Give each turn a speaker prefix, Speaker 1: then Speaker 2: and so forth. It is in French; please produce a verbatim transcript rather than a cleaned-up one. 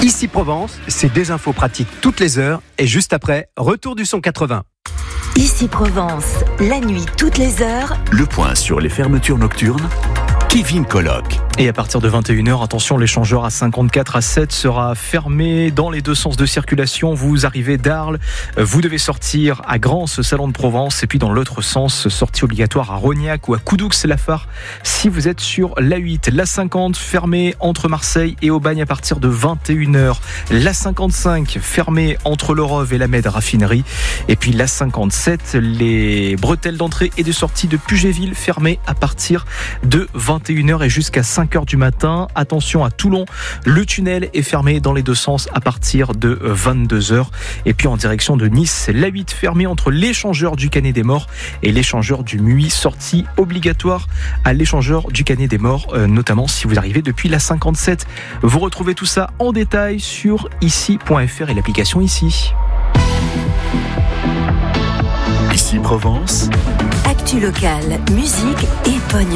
Speaker 1: Ici Provence, c'est des infos pratiques toutes les heures et juste après, retour du son quatre-vingts.
Speaker 2: Ici Provence, la nuit toutes les heures.
Speaker 3: Le point sur les fermetures nocturnes, Kevin Colloc.
Speaker 4: Et à partir de vingt et une heures, attention, l'échangeur à cinquante-quatre à sept sera fermé dans les deux sens de circulation. Vous arrivez d'Arles, vous devez sortir à Grance, Salon de Provence, et puis dans l'autre sens, sortie obligatoire à Rognac ou à Coudoux-Lafare si vous êtes sur l'A huit. L'A cinquante fermée entre Marseille et Aubagne à partir de vingt et une heures. L'A cinquante-cinq fermée entre Le Rove et la Med Raffinerie. Et puis l'A cinquante-sept, les bretelles d'entrée et de sortie de Pugéville fermées à partir de vingt et une heures et jusqu'à cinq heures du matin. Attention à Toulon, le tunnel est fermé dans les deux sens à partir de vingt-deux heures. Et puis en direction de Nice, l'A huit fermée entre l'échangeur du Canet des Morts et l'échangeur du Muy, sortie obligatoire à l'échangeur du Canet des Morts, euh, notamment si vous arrivez depuis l'A cinquante-sept. Vous retrouvez tout ça en détail sur ici point f r et l'application Ici.
Speaker 3: Ici Provence.
Speaker 2: Actu locale, musique et pognon.